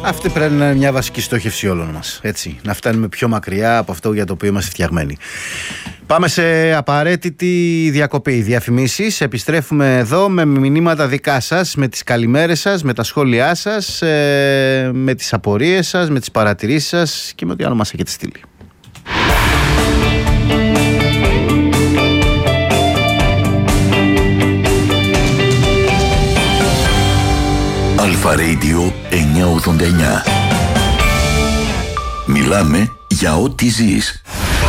Αυτή πρέπει να είναι μια βασική στόχευση όλων μας. Έτσι, να φτάνουμε πιο μακριά από αυτό για το οποίο είμαστε φτιαγμένοι. Πάμε σε απαραίτητη διακοπή. Διαφημίσεις. Επιστρέφουμε εδώ με μηνύματα δικά σας, με τις καλημέρες σας, με τα σχόλιά σας, με τις απορίες σας, με τις παρατηρήσεις σας και με ό,τι άλλο μας έχετε στείλει. Αλφα Radio 989. Μιλάμε για ό,τι ζεις.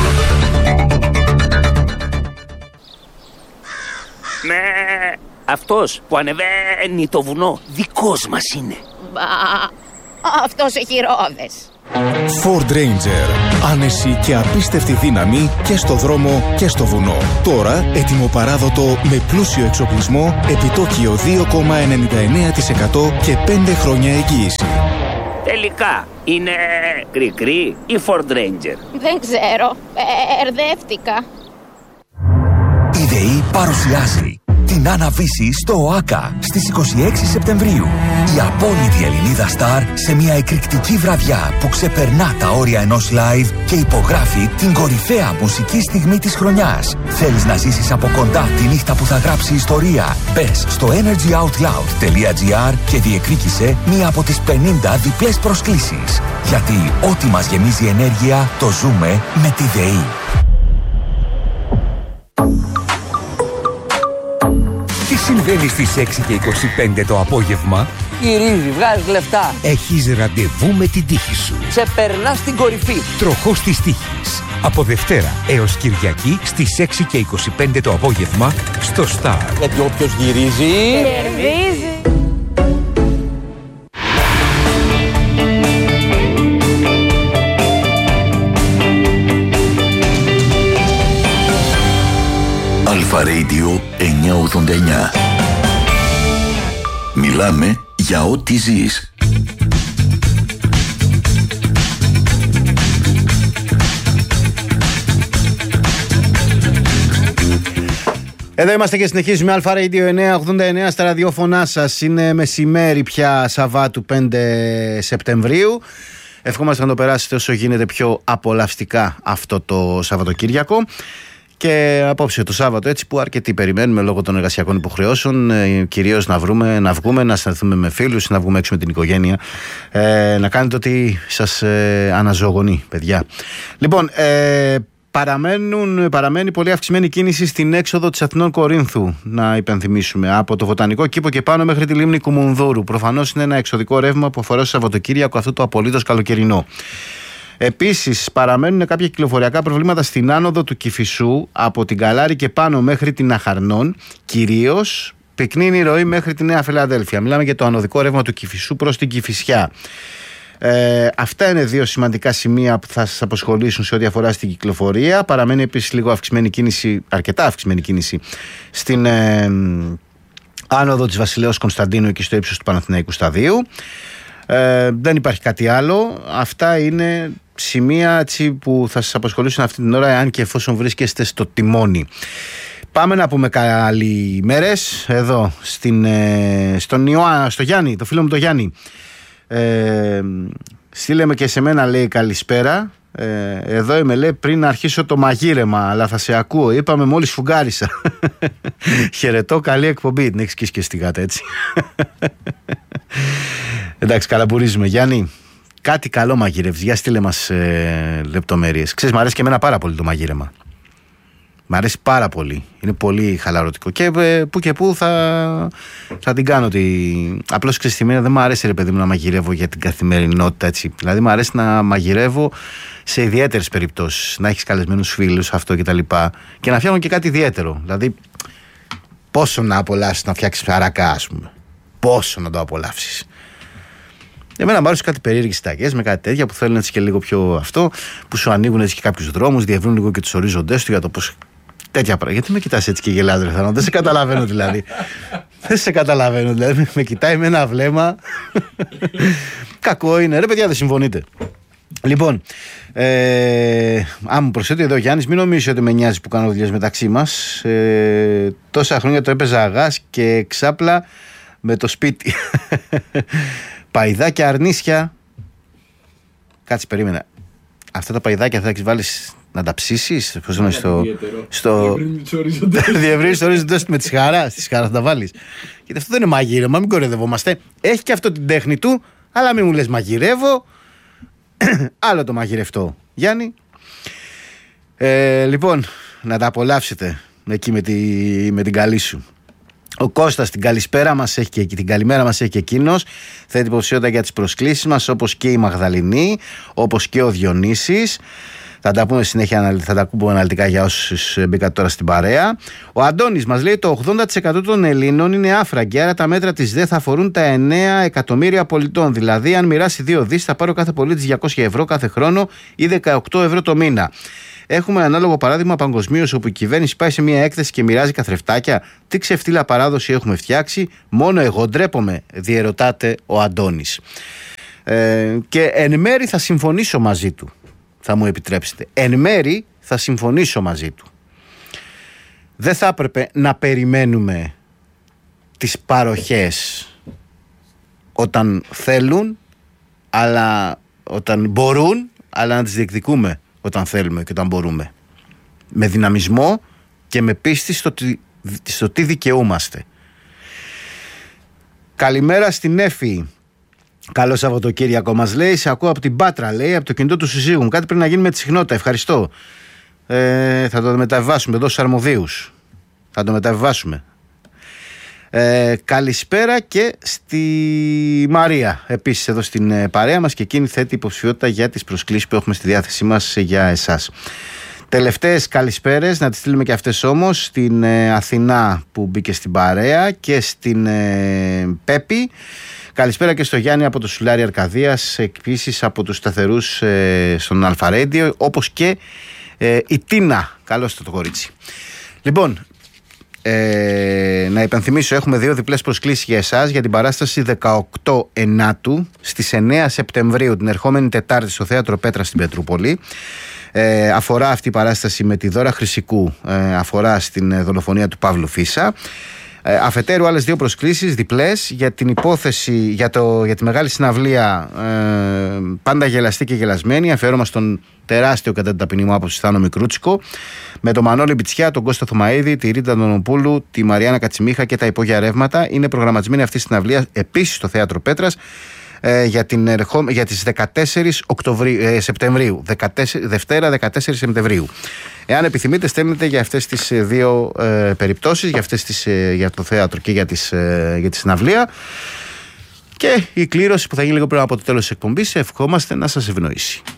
Ναι, αυτός που ανεβαίνει το βουνό δικός μας είναι. Μπα, αυτός έχει ρόδες. Ford Ranger. Άνεση και απίστευτη δύναμη και στο δρόμο και στο βουνό. Τώρα έτοιμο παράδοτο με πλούσιο εξοπλισμό, επιτόκιο 2,99% και 5 χρόνια εγγύηση. Τελικά είναι κρικρί ή Ford Ranger? Δεν ξέρω, μπερδεύτηκα. Η ΔΕΗ παρουσιάζει την Άννα-Βύση στο ΟΑΚΑ στις 26 Σεπτεμβρίου. Η απόλυτη Ελληνίδα στάρ σε μια εκρηκτική βραδιά που ξεπερνά τα όρια ενός live και υπογράφει την κορυφαία μουσική στιγμή της χρονιάς. Θέλεις να ζήσεις από κοντά τη νύχτα που θα γράψει ιστορία? Μπες στο energyoutloud.gr και διεκδίκησε μία από τις 50 διπλές προσκλήσεις. Γιατί ό,τι μας γεμίζει ενέργεια το ζούμε με τη ΔΕΗ. Τι συμβαίνει στις 6 και 25 το απόγευμα? Γυρίζει, βγάζει λεφτά. Έχεις ραντεβού με την τύχη σου. Σε περνά στην κορυφή. Τροχός της τύχης. Από Δευτέρα έως Κυριακή στις 6 και 25 το απόγευμα στο Star. Γιατί όποιος γυρίζει Κερδίζει. Αλφα Radio 989. Μιλάμε για ό,τι ζεις. Εδώ είμαστε και συνεχίζουμε. Αλφα Radio 989 στα ραδιόφωνά σας. Είναι μεσημέρι πια, Σαββάτου 5 Σεπτεμβρίου. Ευχόμαστε να το περάσετε όσο γίνεται πιο απολαυστικά αυτό το Σαββατοκύριακο. Και απόψε το Σάββατο, έτσι που αρκετοί περιμένουμε λόγω των εργασιακών υποχρεώσεων, κυρίως να βγούμε, να συναντηθούμε με φίλους, να βγούμε έξω με την οικογένεια, να κάνετε ό,τι σας αναζωογονεί, παιδιά. Λοιπόν, παραμένει πολύ αυξημένη κίνηση στην έξοδο της Αθηνών Κορίνθου, να υπενθυμίσουμε, από το Βοτανικό Κήπο και πάνω μέχρι τη λίμνη Κουμουνδούρου. Προφανώς είναι ένα εξωδικό ρεύμα που αφορά στο Σαββατοκύριακο αυτό το απολύτως καλοκαιρινό. Επίσης, παραμένουν κάποια κυκλοφοριακά προβλήματα στην άνοδο του Κηφισού από την Καλάρη και πάνω μέχρι την Αχαρνών. Κυρίως πυκνή είναι η ροή μέχρι τη Νέα Φιλαδέλφια. Μιλάμε για το ανωδικό ρεύμα του Κηφισού προς την Κηφισιά. Αυτά είναι δύο σημαντικά σημεία που θα σας απασχολήσουν σε ό,τι αφορά στην κυκλοφορία. Παραμένει επίσης λίγο αυξημένη κίνηση, αρκετά αυξημένη κίνηση στην άνοδο της Βασιλέως Κωνσταντίνου και στο ύψος του Παναθηναϊκού Σταδίου. Δεν υπάρχει κάτι άλλο. Αυτά είναι σημεία έτσι, που θα σας απασχολήσουν αυτή την ώρα, εάν και εφόσον βρίσκεστε στο τιμόνι. Πάμε να πούμε καλημέρες εδώ στο Γιάννη, το φίλο μου το Γιάννη. Στείλε με και σε μένα, λέει, καλησπέρα. Εδώ είμαι, λέει, πριν αρχίσω το μαγείρεμα, αλλά θα σε ακούω. Είπαμε μόλις φουγκάρισα. Χαιρετώ, καλή εκπομπή. Την έχεις σκίσει και στη γάτα, έτσι. Εντάξει, καλαμπουρίζουμε, Γιάννη. Κάτι καλό μαγειρεύεις. Για στείλε μας λεπτομέρειες. Ξέρεις, μου αρέσει και εμένα πάρα πολύ το μαγείρεμα. Μ' αρέσει πάρα πολύ. Είναι πολύ χαλαρωτικό. Και που και που θα την κάνω. Απλώς ξέρεις, στιγμή δεν μου αρέσει, ρε παιδί μου, να μαγειρεύω για την καθημερινότητα, έτσι. Δηλαδή, μου αρέσει να μαγειρεύω σε ιδιαίτερες περιπτώσεις. Να έχεις καλεσμένους φίλους, αυτό κτλ. Και να φτιάχνω και κάτι ιδιαίτερο. Δηλαδή, πόσο να απολαύσεις να φτιάξεις αρακά, ας πούμε. Πόσο να το απολαύσεις. Εμένα μου αρέσουν κάτι περίεργες συνταγές με κάτι τέτοια που θέλουν έτσι και λίγο πιο αυτό, που σου ανοίγουν έτσι και κάποιους δρόμους, διευρύνουν λίγο και τους ορίζοντές του για το πώς. Τέτοια πράγματα. Γιατί με κοιτάς έτσι και γελάς, ρε Θανό? Δεν σε καταλαβαίνω δηλαδή. Δεν σε καταλαβαίνω δηλαδή. Με κοιτάει με ένα βλέμμα. Κακό είναι. Ρε παιδιά, δεν συμφωνείτε? Λοιπόν, αν μου προσθέτει εδώ ο Γιάννης, μην νομίζει ότι με νοιάζει που κάνω δουλειές μεταξύ μας. Τόσα χρόνια το έπαιζα αγάς και ξάπλα με το σπίτι. Παϊδάκια αρνίσια Κάτσε, περίμενα. Αυτά τα παϊδάκια θα έχεις βάλει να τα ψήσεις. Πώς είναι στο. Διευρύνεις το ορίζοντα με τη σχάρα. Στη σχάρα θα τα βάλεις. Γιατί αυτό δεν είναι μαγείρεμα, μην κορεδευόμαστε. Έχει και αυτό την τέχνη του, αλλά μην μου λες μαγειρεύω. Άλλο το μαγειρευτό. Γιάννη. Λοιπόν, να τα απολαύσετε εκεί με την καλή σου. Ο Κώστας την καλησπέρα μας έχει και την καλημέρα μας έχει και εκείνος. Θέτει υποψηφιότητα για τις προσκλήσεις μας, όπως και η Μαγδαληνή, όπως και ο Διονύσης. Θα τα πούμε συνέχεια, θα τα πούμε αναλυτικά για όσους μπήκατε τώρα στην παρέα. Ο Αντώνης μας λέει το 80% των Ελλήνων είναι άφραγκοι, άρα τα μέτρα της ΔΕ θα αφορούν τα 9 εκατομμύρια πολιτών. Δηλαδή, αν μοιράσει 2 δις, θα πάρει ο κάθε πολίτης 200 ευρώ κάθε χρόνο ή 18 ευρώ το μήνα. Έχουμε ανάλογο παράδειγμα παγκοσμίως, όπου η κυβέρνηση πάει σε μια έκθεση και μοιράζει καθρεφτάκια. Τι ξεφτύλα παράδοση έχουμε φτιάξει, μόνο εγώ ντρέπομαι, διερωτάται ο Αντώνης. Και εν μέρη θα συμφωνήσω μαζί του, θα μου επιτρέψετε. Εν μέρη θα συμφωνήσω μαζί του. Δεν θα έπρεπε να περιμένουμε τις παροχές όταν θέλουν, αλλά όταν μπορούν, αλλά να τις διεκδικούμε όταν θέλουμε και όταν μπορούμε. Με δυναμισμό και με πίστη στο τι δικαιούμαστε. Καλημέρα στην Έφη. Καλό Σαββατοκύριακο μας λέει. Σε ακούω από την Πάτρα, λέει, από το κινητό του συζύγου μου. Κάτι πρέπει να γίνει με τη συχνότητα. Ευχαριστώ. Θα το μεταβιβάσουμε εδώ στους αρμοδίους. Θα το μεταβιβάσουμε. Καλησπέρα και στη Μαρία, επίσης εδώ στην παρέα μας, και εκείνη θέτει υποψηφιότητα για τις προσκλήσεις που έχουμε στη διάθεσή μας για εσάς. Τελευταίες καλησπέρες, να τις στείλουμε και αυτές όμως, στην Αθηνά που μπήκε στην παρέα και στην Πέπη. Καλησπέρα και στο Γιάννη από το Σουλάρι Αρκαδίας, επίσης από τους σταθερούς στον Αλφα Radio, όπως και η Τίνα. Καλώς το κορίτσι. Λοιπόν, να υπενθυμίσω, έχουμε 2 διπλές προσκλήσεις για εσάς για την παράσταση 18 Ενάτου στις 9 Σεπτεμβρίου, την ερχόμενη Τετάρτη, στο Θέατρο Πέτρα στην Πετρούπολη. Αφορά αυτή η παράσταση με τη Δώρα Χρυσικού, αφορά στην δολοφονία του Παύλου Φίσα. Αφετέρου, άλλες 2 προσκλήσεις διπλές για την υπόθεση, για τη μεγάλη συναυλία Πάντα γελαστή και γελασμένη, αφιέρωμα στον τεράστιο κατά την ταπεινή μου άποψη Θάνο Μικρούτσικο, με τον Μανώλη Μπιτσιά, τον Κώστα Θωμαίδη, τη Ρίτα Δονοπούλου, τη Μαριάννα Κατσιμίχα και τα υπόγεια ρεύματα. Είναι προγραμματισμένη αυτή η συναυλία επίσης στο Θέατρο Πέτρας για τις 14 Σεπτεμβρίου, Δευτέρα 14 Σεπτεμβρίου. Εάν επιθυμείτε, στέλνετε για αυτές τις 2 περιπτώσεις, για το θέατρο και για τη συναυλία, και η κλήρωση που θα γίνει λίγο πριν από το τέλος της εκπομπής, ευχόμαστε να σας ευνοήσει.